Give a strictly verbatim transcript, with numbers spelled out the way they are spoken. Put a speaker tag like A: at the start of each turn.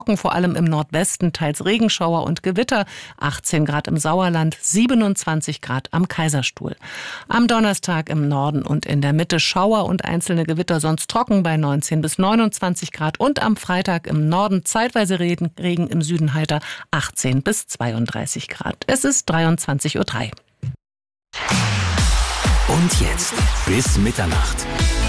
A: vor allem im Nordwesten, teils Regenschauer und Gewitter, achtzehn Grad im Sauerland, siebenundzwanzig Grad am Kaiserstuhl. Am Donnerstag im Norden und in der Mitte Schauer und einzelne Gewitter, sonst trocken bei neunzehn bis neunundzwanzig Grad und am Freitag im Norden zeitweise Regen, Regen im Süden heiter, achtzehn bis zweiunddreißig Grad. Es ist dreiundzwanzig Uhr drei.
B: Und jetzt bis Mitternacht.